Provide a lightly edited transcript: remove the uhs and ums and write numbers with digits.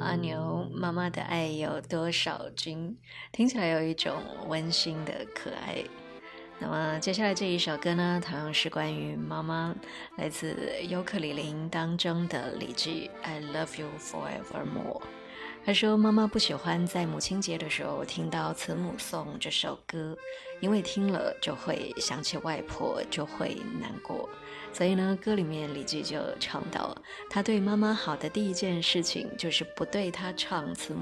阿牛，妈妈的爱有多少斤？听起来有一种温馨的可爱。那么接下来这一首歌呢，同样是关于妈妈，来自尤克里林当中的李记 I love you forevermore。他说妈妈不喜欢在母亲节的时候听到慈母颂这首歌，因为听了就会想起外婆，就会难过。所以呢，歌里面李记就唱到，他对妈妈好的第一件事情就是不对她唱慈母